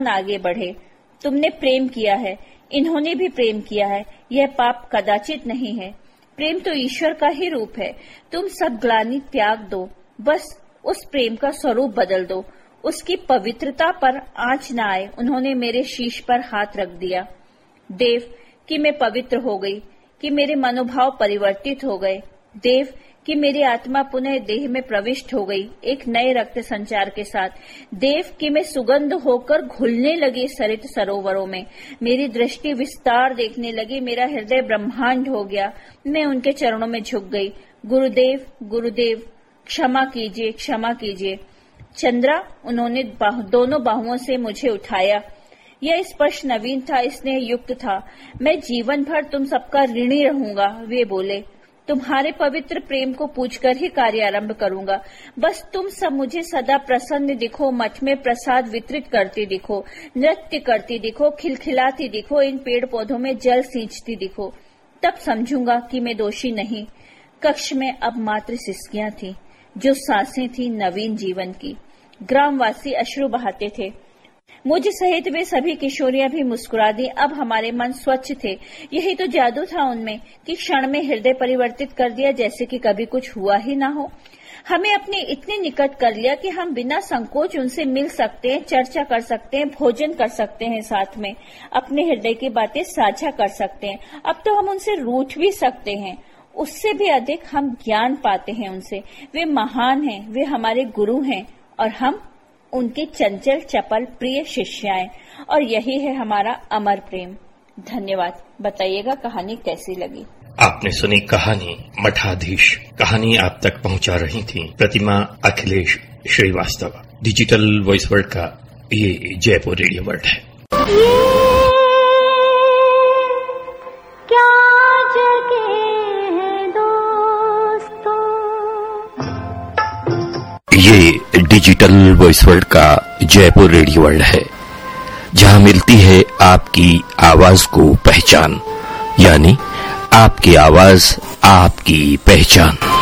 आगे बढ़े। तुमने प्रेम किया है, इन्होंने भी प्रेम किया है, यह पाप कदाचित नहीं है। प्रेम तो ईश्वर का ही रूप है। तुम सब ग्लानि त्याग दो, बस उस प्रेम का स्वरूप बदल दो। उसकी पवित्रता पर आंच न आए। उन्होंने मेरे शीश पर हाथ रख दिया। देव कि मैं पवित्र हो गई, कि मेरे मनोभाव परिवर्तित हो गए। देव कि मेरी आत्मा पुनः देह में प्रविष्ट हो गई, एक नए रक्त संचार के साथ। देव कि मैं सुगंध होकर घुलने लगी सरित सरोवरों में। मेरी दृष्टि विस्तार देखने लगी, मेरा हृदय ब्रह्मांड हो गया। मैं उनके चरणों में झुक गई। गुरुदेव गुरुदेव, क्षमा कीजिए, क्षमा कीजिए। चंद्रा, उन्होंने दोनों बाहुओं से मुझे उठाया। यह स्पर्श नवीन था, स्नेह युक्त था। मैं जीवन भर तुम सबका ऋणी रहूंगा, वे बोले। तुम्हारे पवित्र प्रेम को पूजकर ही कार्य आरंभ करूंगा। बस तुम सब मुझे सदा प्रसन्न दिखो, मठ में प्रसाद वितरित करती दिखो, नृत्य करती दिखो, खिलखिलाती दिखो, इन पेड़ पौधों में जल सींचती दिखो। तब समझूंगा कि मैं दोषी नहीं। कक्ष में अब मात्र सिसकियां थी, जो सांसें थी नवीन जीवन की। ग्रामवासी अश्रु बहाते थे। मुझ सहित वे सभी किशोरियां भी मुस्कुरा दी। अब हमारे मन स्वच्छ थे। यही तो जादू था उनमें कि क्षण में हृदय परिवर्तित कर दिया, जैसे कि कभी कुछ हुआ ही ना हो। हमें अपने इतने निकट कर लिया कि हम बिना संकोच उनसे मिल सकते हैं, चर्चा कर सकते हैं, भोजन कर सकते हैं, साथ में अपने हृदय की बातें साझा कर सकते हैं। अब तो हम उनसे रूठ भी सकते हैं। उससे भी अधिक हम ज्ञान पाते हैं उनसे। वे महान हैं, वे हमारे गुरु हैं और हम उनके चंचल चपल प्रिय शिष्याएं। और यही है हमारा अमर प्रेम। धन्यवाद। बताइएगा कहानी कैसी लगी। आपने सुनी कहानी मठाधीश। कहानी आप तक पहुंचा रही थी प्रतिमा Akhilesh Srivastava. Digital voice world का ये जयपुर रेडियो वर्ल्ड है। ये डिजिटल वॉइस वर्ल्ड का जयपुर रेडियो वर्ल्ड है, जहां मिलती है आपकी आवाज को पहचान, यानी आपकी आवाज आपकी पहचान।